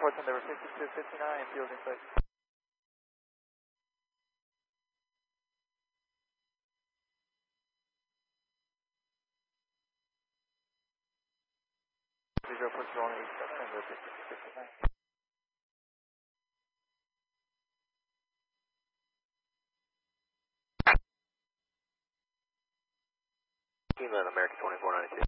reports on number 5259 and field insight. Visual reports on number 5259. Kilo American 2492.